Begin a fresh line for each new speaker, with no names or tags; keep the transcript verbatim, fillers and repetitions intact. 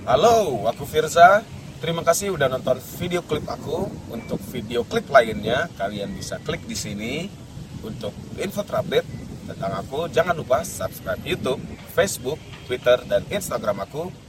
Halo, aku Firza. Terima kasih udah nonton video klip aku. Untuk video klip lainnya, kalian bisa klik di sini. Untuk info terupdate tentang aku, jangan lupa subscribe YouTube, Facebook, Twitter, dan Instagram aku.